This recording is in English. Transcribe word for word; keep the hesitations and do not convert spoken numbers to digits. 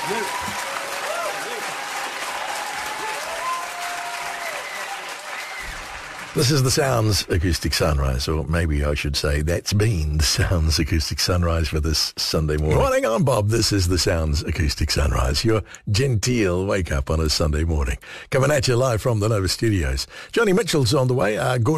This is the Sounds Acoustic Sunrise, or maybe I should say that's been the Sounds Acoustic Sunrise for this Sunday morning. Morning, I'm Bob. This is the Sounds Acoustic Sunrise, your genteel wake-up on a Sunday morning. Coming at you live from the Nova Studios. Johnny Mitchell's on the way. Uh, Gordon